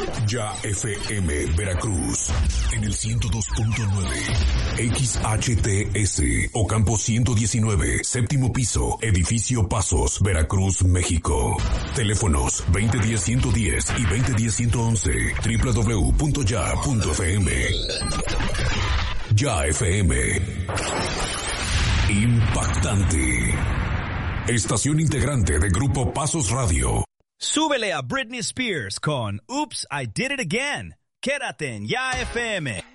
Ya FM Veracruz en el 102.9 XHTS Ocampo 119, séptimo piso, edificio Pasos, Veracruz, México. Teléfonos 2010-110 y 2010-111, www.ya.fm. Ya FM. Impactante. Estación integrante de Grupo Pasos Radio. Súbele a Britney Spears con Oops, I Did It Again. Quédate en Ya FM.